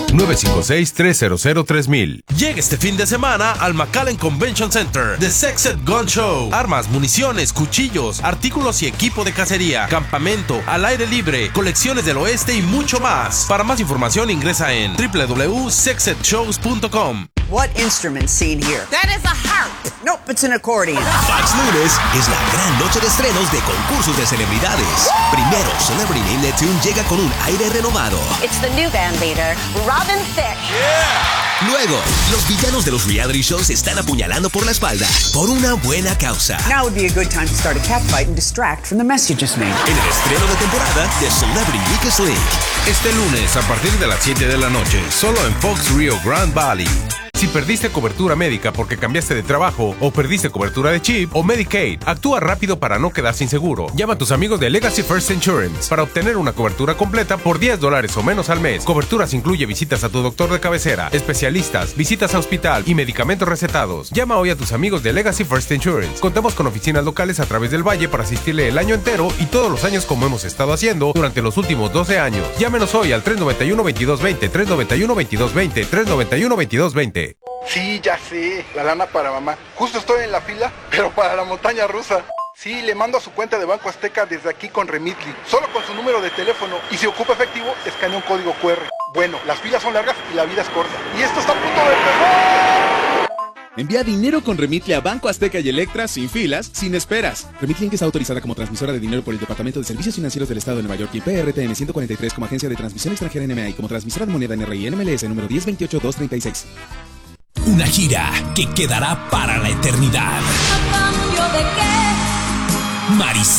956-300-3000. Llega este fin de semana al McAllen Convention Center The Sexed Gun Show. Armas, municiones, cuchillos, artículos y equipo de cacería, campamento, al aire libre, colecciones del oeste y mucho más. Para más información ingresa en www.sexedshows.com. What instrument's seen here? That is a harp. Nope, it's an accordion. Fox Lunes es la gran noche de estrenos de concursos de celebridades. Primero, Celebrity Name That Tune llega con un aire renovado. It's the new band leader, Robin Thicke. Luego, los villanos de los reality shows se están apuñalando por la espalda por una buena causa. Now would be a good time to start a catfight and distract from the mess you just made. En el estreno de temporada de Celebrity Weakest Link. Este lunes a partir de las 7 de la noche, solo en Fox Rio Grande Valley. Si perdiste cobertura médica porque cambiaste de trabajo, o perdiste cobertura de CHIP o Medicaid, actúa rápido para no quedar sin seguro. Llama a tus amigos de Legacy First Insurance para obtener una cobertura completa por $10 o menos al mes. Coberturas incluye visitas a tu doctor de cabecera, especialistas, visitas a hospital y medicamentos recetados. Llama hoy a tus amigos de Legacy First Insurance. Contamos con oficinas locales a través del valle para asistirle el año entero y todos los años como hemos estado haciendo durante los últimos 12 años. Llámenos hoy al 391-2220, 391-2220, 391-2220. Sí, ya sé, la lana para mamá. Justo estoy en la fila, pero para la montaña rusa. Sí, le mando a su cuenta de Banco Azteca desde aquí con Remitly, solo con su número de teléfono, y si ocupa efectivo, escanea un código QR. Bueno, las filas son largas y la vida es corta. Y esto está a punto de empezar. Envía dinero con Remitly a Banco Azteca y Electra sin filas, sin esperas. Remitly Inc. está autorizada como transmisora de dinero por el Departamento de Servicios Financieros del Estado de Nueva York y PRTN 143 como agencia de transmisión extranjera NMA y como transmisora de moneda NRI NMLS número 1028236. Una gira que quedará para la eternidad. ¿A cambio de qué? Marisela